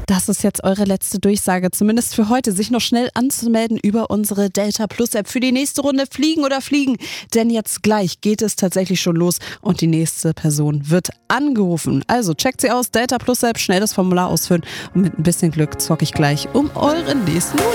Das ist jetzt eure letzte Durchsage, zumindest für heute, sich noch schnell anzumelden über unsere Delta Plus App für die nächste Runde Fliegen oder Fliegen. Denn jetzt gleich geht es tatsächlich schon los und die nächste Person wird angerufen. Also checkt sie aus, Delta Plus App, schnell das Formular ausfüllen und mit ein bisschen Glück zocke ich gleich um euren nächsten